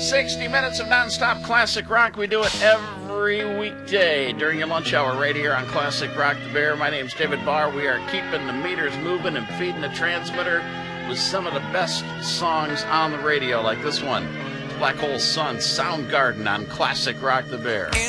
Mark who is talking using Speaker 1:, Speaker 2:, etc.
Speaker 1: 60 minutes of nonstop classic rock. We do it every weekday during your lunch hour right here on Classic Rock the Bear. My name's David Barr. We are keeping the meters moving and feeding the transmitter with some of the best songs on the radio, like this one, Black Hole Sun, Soundgarden on Classic Rock the Bear.